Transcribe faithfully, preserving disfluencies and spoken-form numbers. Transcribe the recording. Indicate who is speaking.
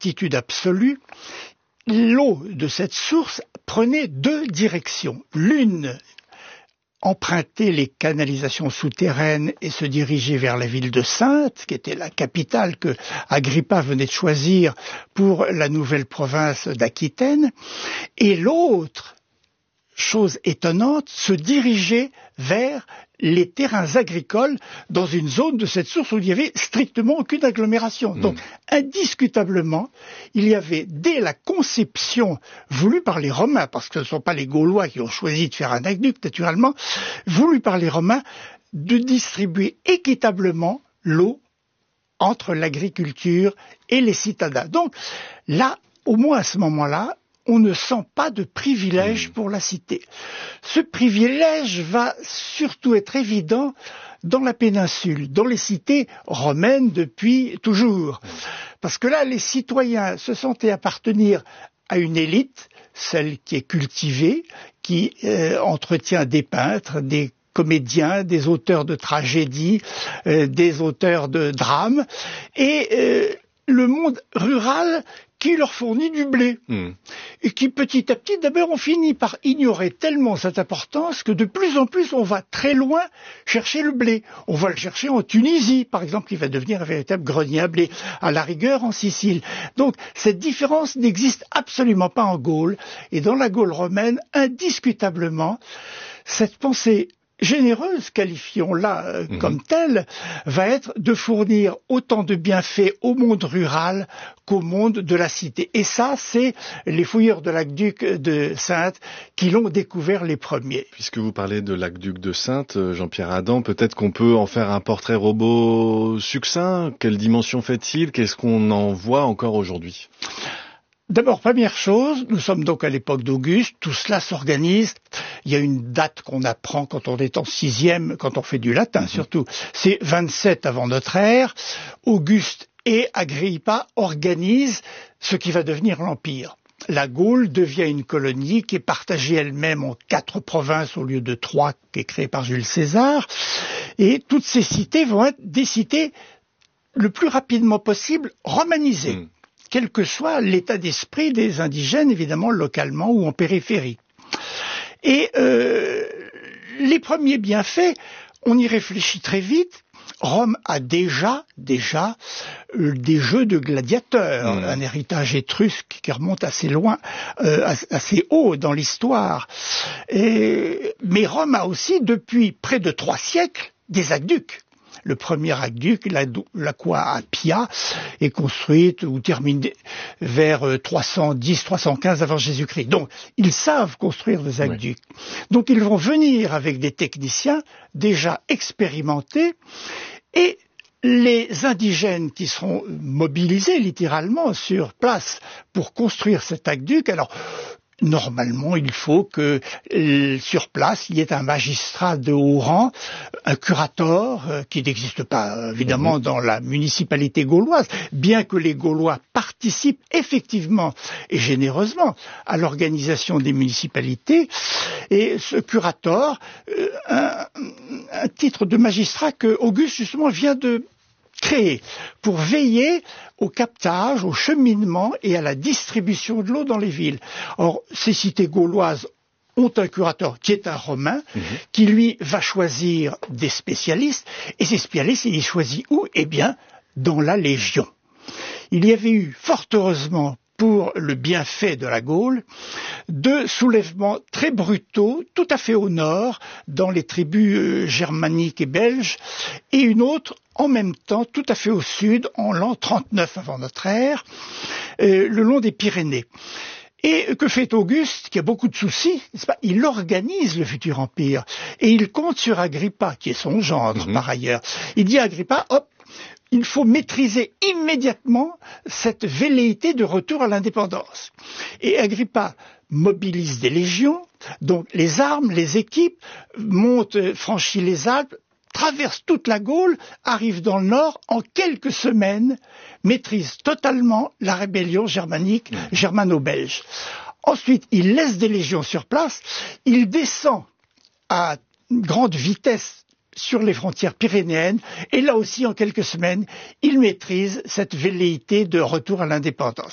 Speaker 1: certitude absolue, l'eau de cette source prenait deux directions. L'une emprunter les canalisations souterraines et se diriger vers la ville de Saintes, qui était la capitale que Agrippa venait de choisir pour la nouvelle province d'Aquitaine, et l'autre, chose étonnante, se diriger vers les terrains agricoles dans une zone de cette source où il n'y avait strictement aucune agglomération. Mmh. Donc, indiscutablement, il y avait, dès la conception voulue par les Romains, parce que ce ne sont pas les Gaulois qui ont choisi de faire un aqueduc, naturellement, voulu par les Romains, de distribuer équitablement l'eau entre l'agriculture et les citadins. Donc, là, au moins à ce moment-là, on ne sent pas de privilège pour la cité. Ce privilège va surtout être évident dans la péninsule, dans les cités romaines depuis toujours. Parce que là, les citoyens se sentaient appartenir à une élite, celle qui est cultivée, qui euh, entretient des peintres, des comédiens, des auteurs de tragédies, euh, des auteurs de drames, et euh, le monde rural qui leur fournit du blé. Mmh. Et qui, petit à petit, d'abord, on finit par ignorer tellement cette importance que de plus en plus, on va très loin chercher le blé. On va le chercher en Tunisie, par exemple, qui va devenir un véritable grenier à blé, à la rigueur en Sicile. Donc, cette différence n'existe absolument pas en Gaule. Et dans la Gaule romaine, indiscutablement, cette pensée généreuse, qualifions-la euh, mmh. comme telle, va être de fournir autant de bienfaits au monde rural qu'au monde de la cité. Et ça, c'est les fouilleurs de l'aqueduc de Saintes qui l'ont découvert les premiers.
Speaker 2: Puisque vous parlez de l'aqueduc de Saintes, Jean-Pierre Adam, peut-être qu'on peut en faire un portrait robot succinct. Quelle dimension fait-il? Qu'est-ce qu'on en voit encore aujourd'hui?
Speaker 1: D'abord, première chose, nous sommes donc à l'époque d'Auguste, tout cela s'organise. Il y a une date qu'on apprend quand on est en sixième, quand on fait du latin mmh. surtout. C'est vingt-sept avant notre ère. Auguste et Agrippa organisent ce qui va devenir l'Empire. La Gaule devient une colonie qui est partagée elle-même en quatre provinces au lieu de trois, qui est créée par Jules César. Et toutes ces cités vont être des cités le plus rapidement possible romanisées. Mmh. Quel que soit l'état d'esprit des indigènes, évidemment, localement ou en périphérie. Et euh, les premiers bienfaits, on y réfléchit très vite. Rome a déjà, déjà euh, des jeux de gladiateurs, mmh. un héritage étrusque qui remonte assez loin, euh, assez haut dans l'histoire. Et, mais Rome a aussi, depuis près de trois siècles, des aqueducs. Le premier aqueduc, l'Aqua Appia, est construite ou terminée vers trois cent dix, trois cent quinze avant Jésus-Christ. Donc, ils savent construire des aqueducs. Oui. Donc, ils vont venir avec des techniciens déjà expérimentés et les indigènes qui seront mobilisés littéralement sur place pour construire cet aqueduc. Alors, normalement, il faut que euh, sur place, il y ait un magistrat de haut rang, un curator, euh, qui n'existe pas euh, évidemment mmh. dans la municipalité gauloise, bien que les Gaulois participent effectivement et généreusement à l'organisation des municipalités. Et ce curator, euh, un, un titre de magistrat que Auguste justement vient de créé pour veiller au captage, au cheminement et à la distribution de l'eau dans les villes. Or, ces cités gauloises ont un curateur qui est un Romain, mmh. qui lui va choisir des spécialistes, et ces spécialistes, il les choisit où? Eh bien, dans la Légion. Il y avait eu, fort heureusement, pour le bienfait de la Gaule, deux soulèvements très brutaux, tout à fait au nord, dans les tribus euh, germaniques et belges, et une autre en même temps, tout à fait au sud, en l'an trente-neuf avant notre ère, euh, le long des Pyrénées. Et que fait Auguste, qui a beaucoup de soucis, n'est-ce pas? Il organise le futur empire, et il compte sur Agrippa, qui est son gendre mmh. par ailleurs. Il dit à Agrippa, hop, il faut maîtriser immédiatement cette velléité de retour à l'indépendance. Et Agrippa mobilise des légions, donc les armes, les équipes, monte, franchit les Alpes, traverse toute la Gaule, arrive dans le nord, en quelques semaines, maîtrise totalement la rébellion germanique, germano-belge. Ensuite, il laisse des légions sur place, il descend à grande vitesse sur les frontières pyrénéennes, et là aussi, en quelques semaines, il maîtrise cette velléité de retour à l'indépendance.